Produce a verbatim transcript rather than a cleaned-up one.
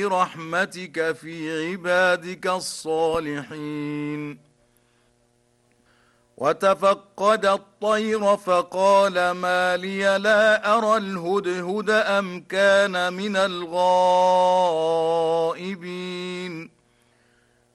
برحمتك في عبادك الصالحين. وتفقد الطير فقال ما لي لا أرى الهدهد أم كان من الغائبين.